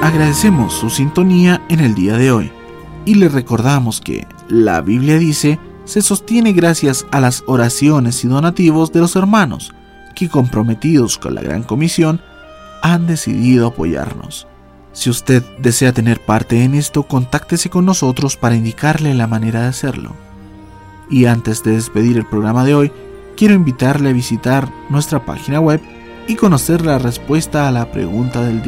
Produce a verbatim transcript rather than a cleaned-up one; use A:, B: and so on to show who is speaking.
A: Agradecemos su sintonía en el día de hoy y le recordamos que la Biblia dice se sostiene gracias a las oraciones y donativos de los hermanos que, comprometidos con la Gran Comisión, han decidido apoyarnos. Si usted desea tener parte en esto, contáctese con nosotros para indicarle la manera de hacerlo. Y antes de despedir el programa de hoy, quiero invitarle a visitar nuestra página web y conocer la respuesta a la pregunta del día.